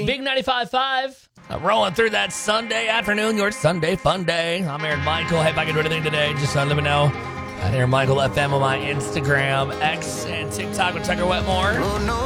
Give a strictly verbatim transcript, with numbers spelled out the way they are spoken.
Big ninety-five point five. Uh, rolling through that Sunday afternoon, your Sunday fun day. I'm Aaron Michael. Hey, if I can do anything today, just uh, let me know. Uh, Aaron Michael F M on my Instagram, X, and TikTok with Tucker Wetmore.